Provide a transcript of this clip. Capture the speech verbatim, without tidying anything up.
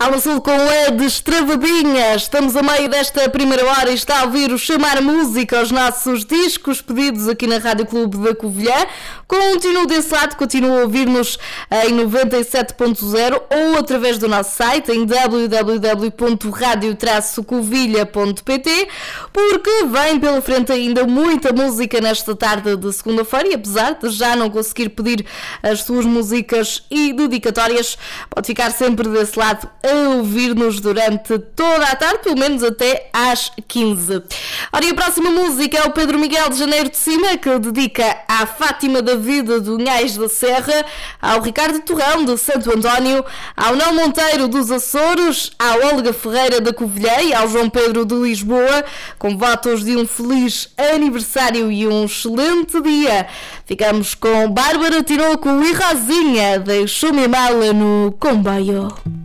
Alma Sul com a Destravadinha. Estamos a meio desta primeira hora e está a ouvir o Chamar Música aos nossos discos pedidos aqui na Rádio Clube da Covilhã. Continua desse lado, continua a ouvir-nos em noventa e sete ponto zero ou através do nosso site em w w w ponto radio traço covilha ponto p t, porque vem pela frente ainda muita música nesta tarde de segunda-feira e apesar de já não conseguir pedir as suas músicas e dedicatórias, pode ficar sempre desse lado a ouvir-nos durante toda a tarde, pelo menos até às quinze. Ora, e a próxima música é o Pedro Miguel de Janeiro de Cima, que dedica à Fátima da Vida do Unhais da Serra, ao Ricardo Torrão de Santo António, ao Nel Monteiro dos Açores, à Olga Ferreira da Covilhã e ao João Pedro de Lisboa, com votos de um feliz aniversário e um excelente dia. Ficamos com Bárbara Tinoco e Rosinha, deixou-me mala no comboio.